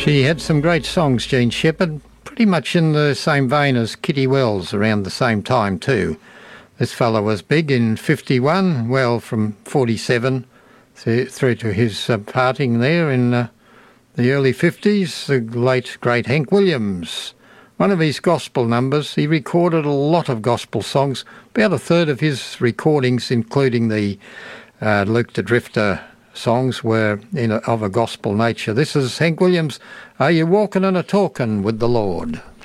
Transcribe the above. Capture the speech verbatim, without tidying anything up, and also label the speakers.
Speaker 1: She had some great songs, Jean Shepherd, pretty much in the same vein as Kitty Wells around the same time too. This fella was big in fifty-one, well, from forty-seven th- through to his uh, parting there in uh, the early fifties, the late great Hank Williams. One of his gospel numbers, he recorded a lot of gospel songs, about a third of his recordings, including the uh, Luke the Drifter songs, were in a, of a gospel nature. This is Hank Williams, Are You Walking and a Talking with the Lord?